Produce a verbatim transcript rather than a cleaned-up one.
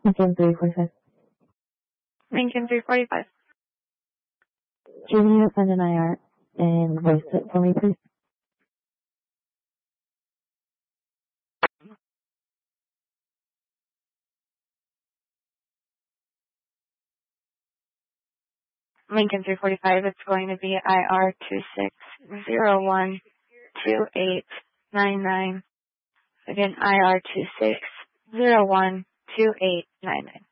Lincoln three forty-five. Lincoln three forty-five. Can you send an I R and voice it for me, please? Lincoln three forty-five, it's going to be I R two six zero one two eight nine nine. Again, I R two six zero one two eight nine nine.